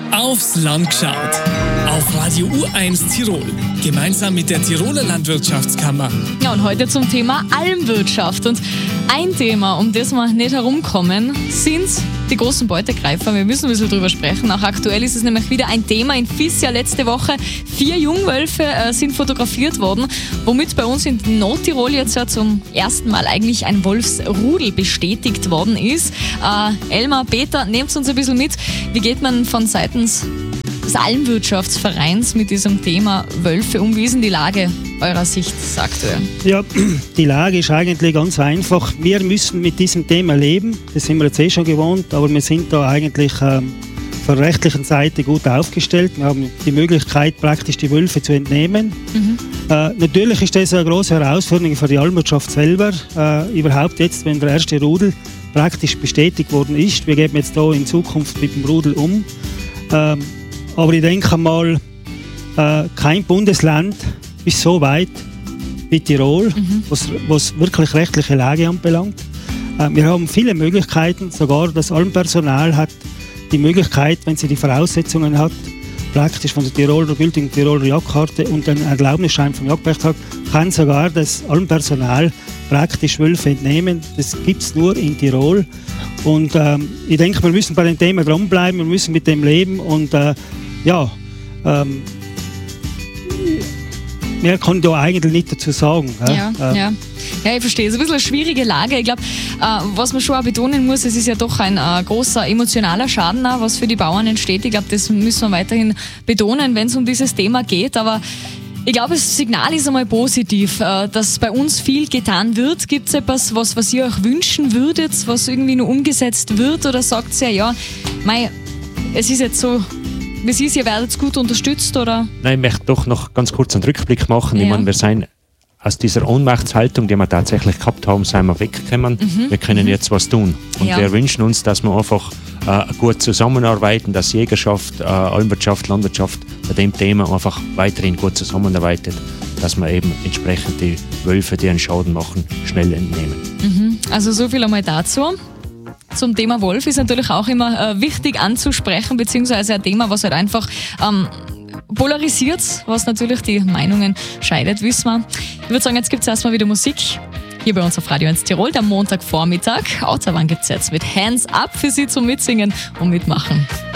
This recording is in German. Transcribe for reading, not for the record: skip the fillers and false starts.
Aufs Land geschaut. Auf Radio U1 Tirol. Gemeinsam mit der Tiroler Landwirtschaftskammer. Ja, und heute zum Thema Almwirtschaft. Und ein Thema, um das wir nicht herumkommen, sind die großen Beutegreifer. Wir müssen ein bisschen drüber sprechen. Auch aktuell ist es nämlich wieder ein Thema. In Fissia letzte Woche 4 Jungwölfe sind fotografiert worden, womit bei uns in Nordtirol jetzt ja zum ersten Mal eigentlich ein Wolfsrudel bestätigt worden ist. Elmar, Peter, nehmt uns ein bisschen mit. Wie geht man von seitens des Almwirtschaftsvereins mit diesem Thema Wölfe um? Wie ist denn die Lage eurer Sicht aktuell? Ja, die Lage ist eigentlich ganz einfach. Wir müssen mit diesem Thema leben. Das sind wir jetzt schon gewohnt, aber wir sind da eigentlich von der rechtlichen Seite gut aufgestellt. Wir haben die Möglichkeit, praktisch die Wölfe zu entnehmen. Natürlich ist das eine große Herausforderung für die Almwirtschaft selber. Überhaupt jetzt, wenn der erste Rudel praktisch bestätigt worden ist. Wir gehen jetzt da in Zukunft mit dem Rudel um. Aber ich denke mal, kein Bundesland ist so weit wie Tirol, was wirklich rechtliche Lage anbelangt. Wir haben viele Möglichkeiten, sogar das Almpersonal hat die Möglichkeit, wenn sie die Voraussetzungen hat, praktisch von der gültigen Tiroler Jagdkarte und einen Erlaubnisschein vom Jagdrecht hat, kann sogar das Almpersonal praktisch Wölfe entnehmen. Das gibt es nur in Tirol. Und ich denke, wir müssen bei dem Thema dranbleiben, wir müssen mit dem leben und mehr kann ich da eigentlich nicht dazu sagen. Ja, ich verstehe. Es ist ein bisschen eine schwierige Lage. Ich glaube, was man schon auch betonen muss, es ist ja doch ein großer emotionaler Schaden, was für die Bauern entsteht. Ich glaube, das müssen wir weiterhin betonen, wenn es um dieses Thema geht. Aber ich glaube, das Signal ist einmal positiv, dass bei uns viel getan wird. Gibt es etwas, was ihr euch wünschen würdet, was irgendwie nur umgesetzt wird? Oder sagt ihr, es ist jetzt so, wie es ist, ihr werdet gut unterstützt? Oder? Nein, ich möchte doch noch ganz kurz einen Rückblick machen. Ja. Ich meine, wir sind aus dieser Ohnmachtshaltung, die wir tatsächlich gehabt haben, sind wir weggekommen. Wir können jetzt was tun. Und wir wünschen uns, dass wir einfach gut zusammenarbeiten, dass Jägerschaft, Almwirtschaft, Landwirtschaft bei dem Thema einfach weiterhin gut zusammenarbeitet, dass wir eben entsprechend die Wölfe, die einen Schaden machen, schnell entnehmen. Also so viel einmal dazu. Zum Thema Wolf ist natürlich auch immer wichtig anzusprechen, beziehungsweise ein Thema, was halt einfach polarisiert, was natürlich die Meinungen scheidet, wissen wir. Ich würde sagen, jetzt gibt es erstmal wieder Musik. Hier bei uns auf Radio 1 Tirol, der Montagvormittag. Autobahn gibt es jetzt mit Hands Up für Sie zum Mitsingen und Mitmachen.